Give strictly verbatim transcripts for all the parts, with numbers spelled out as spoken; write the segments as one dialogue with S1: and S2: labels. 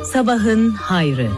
S1: Sabahın hayrı.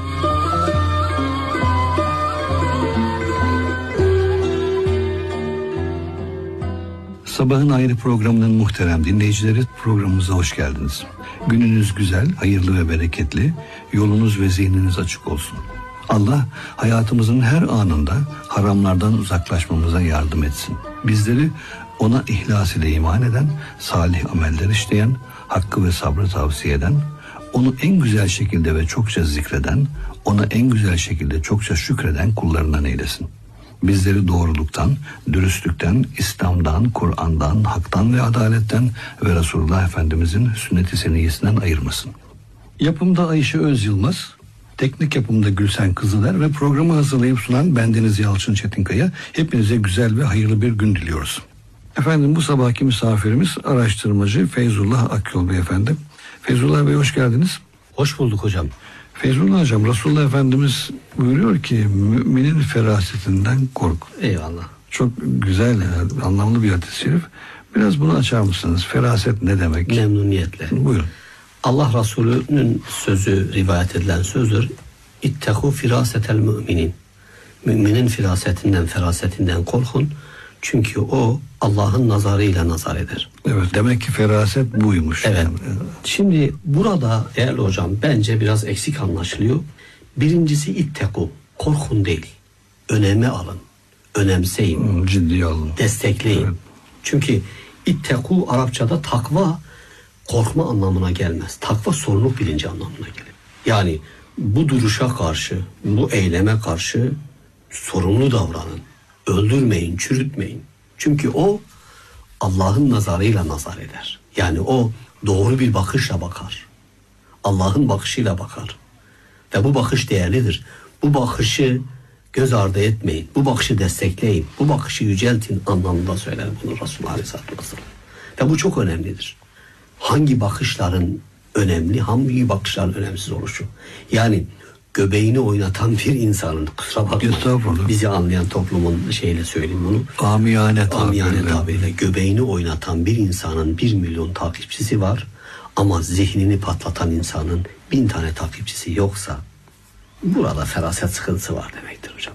S2: Sabahın Hayrı programının muhterem dinleyicileri, programımıza hoş geldiniz. Gününüz güzel, hayırlı ve bereketli, yolunuz ve zihniniz açık olsun. Allah hayatımızın her anında haramlardan uzaklaşmamıza yardım etsin. Bizleri ona ihlas ile iman eden, salih ameller işleyen, hakkı ve sabrı tavsiye eden, onu en güzel şekilde ve çokça zikreden, ona en güzel şekilde çokça şükreden kullarından eylesin. Bizleri doğruluktan, dürüstlükten, İslam'dan, Kur'an'dan, haktan ve adaletten ve Resulullah Efendimizin sünnet-i seniyyesinden ayırmasın. Yapımda Ayşe Öz Yılmaz, teknik yapımda Gülsen Kızıler ve programı hazırlayıp sunan bendeniz Yalçın Çetinkaya. Hepinize güzel ve hayırlı bir gün diliyoruz. Efendim, bu sabahki misafirimiz araştırmacı Feyzullah Akyol Beyefendi. Feyzullah Bey, hoş geldiniz.
S3: Hoş bulduk hocam.
S2: Feyzullah Hocam, Resulullah Efendimiz buyuruyor ki müminin ferasetinden kork.
S3: Eyvallah.
S2: Çok güzel, yani, anlamlı bir hadis-i şerif. Biraz bunu açar mısınız? Feraset ne demek?
S3: Memnuniyetle.
S2: Buyurun.
S3: Allah Resulü'nün sözü, rivayet edilen sözdür. İttehu firasetel müminin. Müminin firasetinden, ferasetinden korkun. Çünkü o Allah'ın nazarıyla nazar eder.
S2: Evet, demek ki feraset buymuş.
S3: Evet.
S2: Yani.
S3: Şimdi burada değerli hocam bence biraz eksik anlaşılıyor. Birincisi itteku, korkun değil. Öneme alın. Önemseyin.
S2: Ciddiye alın.
S3: Destekleyin. Evet. Çünkü itteku Arapçada takva, korkma anlamına gelmez. Takva sorumluluk bilinci anlamına gelir. Yani bu duruşa karşı, bu eyleme karşı sorumlu davranın. Öldürmeyin, çürütmeyin. Çünkü o Allah'ın nazarıyla nazar eder. Yani o doğru bir bakışla bakar. Allah'ın bakışıyla bakar. Ve bu bakış değerlidir. Bu bakışı göz ardı etmeyin. Bu bakışı destekleyin. Bu bakışı yüceltin anlamında söyler bunu Resulullah Aleyhisselatü Vesselam. Ve bu çok önemlidir. Hangi bakışların önemli, hangi bakışların önemsiz oluşu. Yani göbeğini oynatan bir insanın, kusura bakmayın, bizi anlayan toplumun şeyle söyleyeyim bunu.
S2: Amiyane
S3: Amiyane tabiriyle göbeğini oynatan bir insanın bir milyon takipçisi var ama zihnini patlatan insanın bin tane takipçisi yoksa burada feraset sıkıntısı var demektir hocam.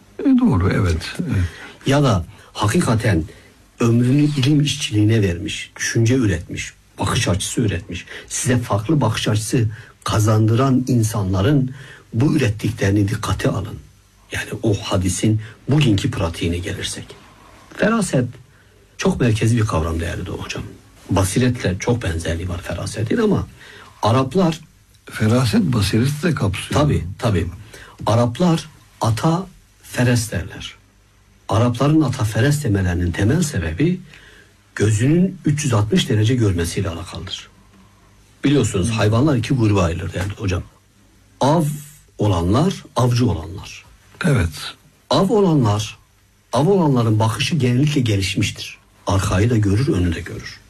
S2: E doğru, evet. evet.
S3: Ya da hakikaten ömrünü ilim işçiliğine vermiş, düşünce üretmiş, bakış açısı üretmiş. Size farklı bakış açısı kazandıran insanların bu ürettiklerini dikkate alın. Yani o hadisin bugünkü pratiğine gelirsek. Feraset çok merkezi bir kavram değerli hocam. Basiretle çok benzerliği var ferasetin ama Araplar...
S2: Feraset basireti de kapsıyor.
S3: Tabii tabii. Araplar ata feres derler. Arapların ata feres demelerinin temel sebebi gözünün üç yüz altmış derece görmesiyle alakalıdır. Biliyorsunuz hayvanlar iki gruba ayrılır değerli hocam. Av olanlar, avcı olanlar.
S2: Evet.
S3: Av olanlar, av olanların bakışı genellikle gelişmiştir. Arkayı da görür, önü de görür.